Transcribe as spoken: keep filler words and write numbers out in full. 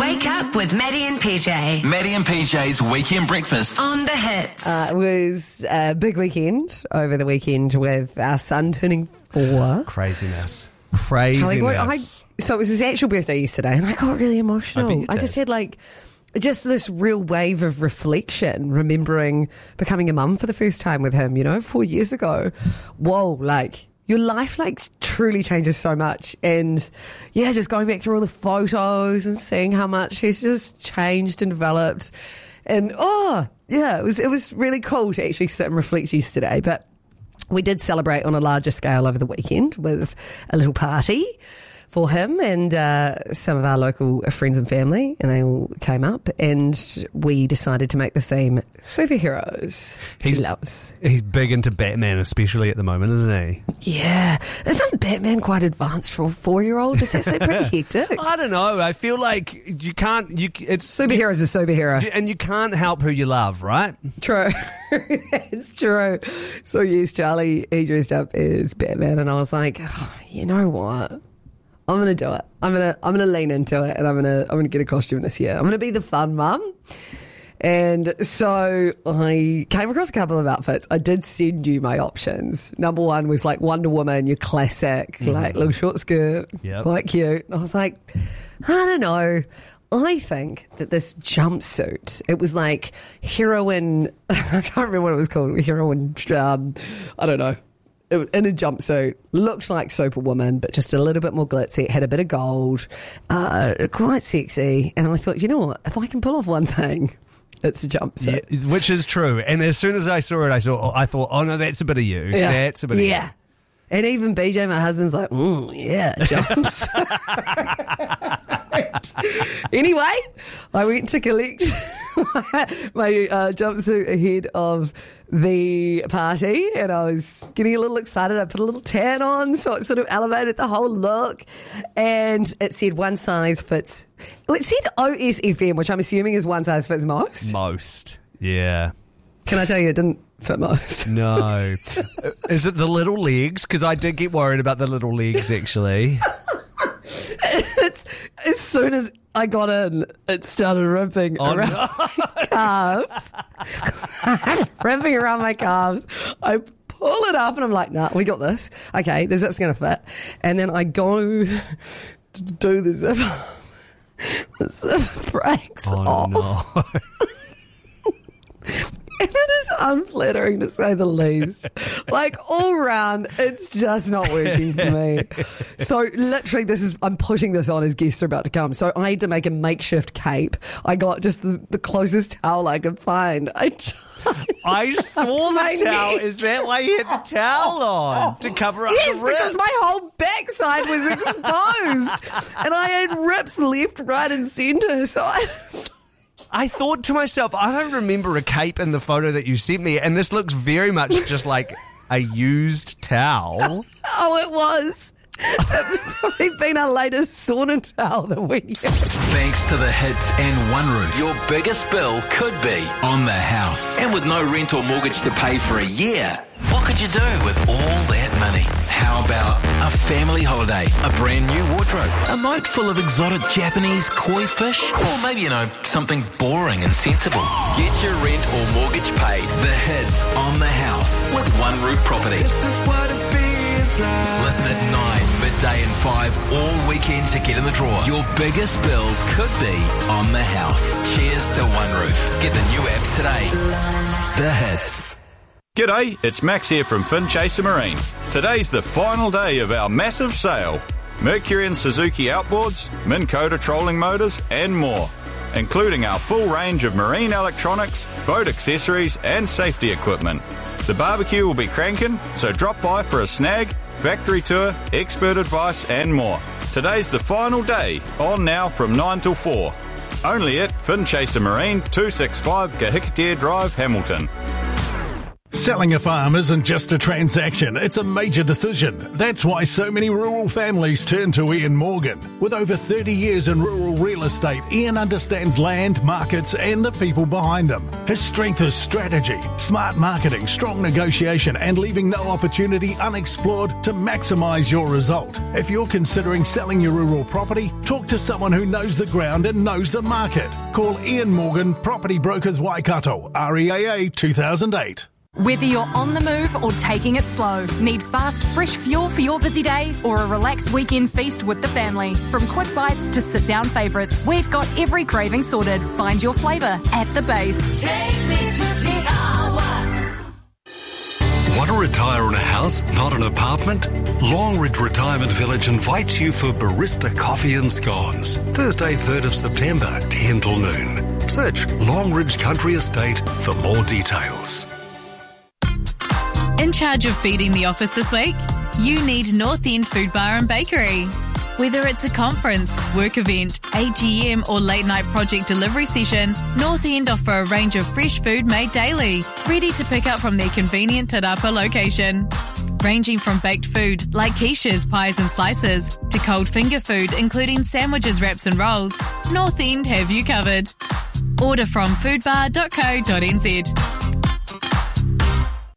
Wake up with Maddie and P J. Maddie and P J's Weekend Breakfast. On the Hits. Uh, it was a big weekend over the weekend with our son turning four. Craziness. Craziness. Charlie boy, I, so it was his actual birthday yesterday and I got really emotional. I, I just had like just this real wave of reflection, remembering becoming a mum for the first time with him, you know, four years ago. Whoa, like your life like truly changes so much. And yeah, just going back through all the photos and seeing how much he's just changed and developed. And oh, yeah, it was it was really cool to actually sit and reflect yesterday. But we did celebrate on a larger scale over the weekend with a little party for him and uh, some of our local friends and family, and they all came up, and we decided to make the theme superheroes. He's, he loves. He's big into Batman, especially at the moment, isn't he? Yeah. Isn't Batman quite advanced for a four-year-old? Does that seem pretty hectic? I don't know. I feel like you can't... You, it's Superhero's a superhero. And you can't help who you love, right? True. It's true. So yes, Charlie, he dressed up as Batman, and I was like, oh, you know what? I'm gonna do it. I'm gonna I'm gonna lean into it, and I'm gonna I'm gonna get a costume this year. I'm gonna be the fun mum. And so I came across a couple of outfits. I did send you my options. Number one was like Wonder Woman, your classic, mm-hmm. like little short skirt, yep. quite cute. And I was like, I don't know. I think that this jumpsuit, it was like heroine, I can't remember what it was called, heroine, um, I don't know. It was in a jumpsuit, looked like Superwoman, but just a little bit more glitzy. It had a bit of gold, uh, quite sexy. And I thought, you know what? If I can pull off one thing, it's a jumpsuit. Yeah, which is true. And as soon as I saw it, I saw. I thought, oh no, that's a bit of you. Yeah. That's a bit of yeah. you. And even B J, my husband's like, mm, yeah, jumps. Anyway, I went to collect my, my uh, jumpsuit ahead of the party, and I was getting a little excited. I put a little tan on, so it sort of elevated the whole look. And it said one size fits. Well, it said O S F M, which I'm assuming is one size fits most. Most, yeah. Can I tell you, it didn't fit most. No. Is it the little legs? Because I did get worried about the little legs, actually. It's as soon as I got in, it started ripping oh, around no. my calves. ripping around my calves. I pull it up and I'm like, nah, we got this. Okay, the zip's going to fit. And then I go to do the zip. The zip breaks oh, off. No. And it is unflattering to say the least. Like all round, it's just not working for me. So literally, this is I'm putting this on as guests are about to come. So I had to make a makeshift cape. I got just the, the closest towel I could find. I I saw the towel. Neck. Is that why you had the towel on? To cover up yes, the rip? because my whole backside was exposed. And I had rips left, right and centre. So I... I thought to myself, I don't remember a cape in the photo that you sent me, and this looks very much just like a used towel. Oh, it was. It's probably been our latest sauna towel that we use. Thanks to the Hits and One Roof, your biggest bill could be on the house. And with no rent or mortgage to pay for a year, what could you do with all that money? How about a family holiday, a brand new wardrobe, a moat full of exotic Japanese koi fish, or maybe, you know, something boring and sensible? Get your rent or mortgage paid. The Hits on the house with One Roof Property. This is what it feels like. Listen at nine, midday and five all weekend to get in the draw. Your biggest bill could be on the house. Cheers to One Roof. Get the new app today. The Hits. G'day, it's Max here from Finn Chaser Marine. Today's the final day of our massive sale. Mercury and Suzuki outboards, Minn Kota trolling motors and more, including our full range of marine electronics, boat accessories and safety equipment. The barbecue will be cranking, so drop by for a snag, factory tour, expert advice and more. Today's the final day, on now from nine till four. Only at Finn Chaser Marine, two sixty-five Kahikatea Drive, Hamilton. Selling a farm isn't just a transaction, it's a major decision. That's why so many rural families turn to Ian Morgan. With over thirty years in rural real estate, Ian understands land, markets and the people behind them. His strength is strategy, smart marketing, strong negotiation and leaving no opportunity unexplored to maximise your result. If you're considering selling your rural property, talk to someone who knows the ground and knows the market. Call Ian Morgan, Property Brokers Waikato, R E A A two thousand eight. Whether you're on the move or taking it slow, need fast, fresh fuel for your busy day or a relaxed weekend feast with the family. From quick bites to sit-down favourites, we've got every craving sorted. Find your flavour at the base. Take me to Te Awa. Want to retire in a house, not an apartment? Longridge Retirement Village invites you for barista coffee and scones. Thursday, third of September, ten till noon. Search Longridge Country Estate for more details. In charge of feeding the office this week? You need North End Food Bar and Bakery. Whether it's a conference, work event, A G M or late night project delivery session, North End offer a range of fresh food made daily, ready to pick up from their convenient Te Rapa location. Ranging from baked food like quiches, pies and slices, to cold finger food including sandwiches, wraps and rolls, North End have you covered. Order from foodbar dot co dot n z.